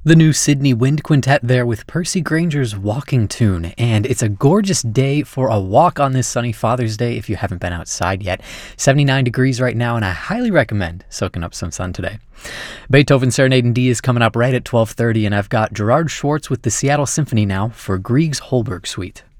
The new Sydney Wind Quintet there with Percy Granger's Walking Tune, and it's a gorgeous day for a walk on this sunny Father's Day if you haven't been outside yet. 79 degrees right now, and I highly recommend soaking up some sun today. Beethoven Serenade in D is coming up right at 12:30, and I've got Gerard Schwartz with the Seattle Symphony now for Grieg's Holberg Suite.